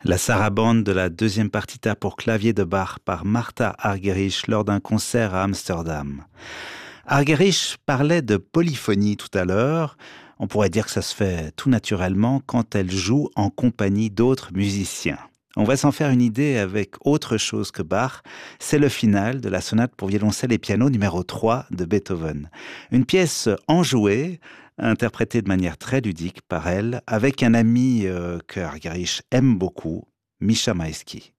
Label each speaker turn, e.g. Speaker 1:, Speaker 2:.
Speaker 1: La sarabande de la deuxième partita pour clavier de Bach par Martha Argerich lors d'un concert à Amsterdam. Argerich parlait de polyphonie tout à l'heure. On pourrait dire que ça se fait tout naturellement quand elle joue en compagnie d'autres musiciens. On va s'en faire une idée avec autre chose que Bach. C'est le final de la sonate pour violoncelle et piano numéro 3 de Beethoven. Une pièce enjouée, interprétée de manière très ludique par elle, avec un ami que Argerich aime beaucoup, Misha Maïski.